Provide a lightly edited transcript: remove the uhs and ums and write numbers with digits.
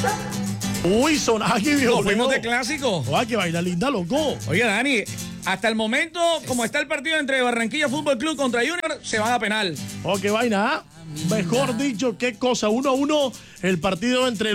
Uy, sonaje, viejo. Nos fuimos de clásico. Ay, que vaina linda, loco. Oye, Dani, hasta el momento, como está el partido entre Barranquilla Fútbol Club contra Junior, se van a penal. Oh, qué vaina, ¿ah? Mejor dicho, qué cosa. 1-1 el partido entre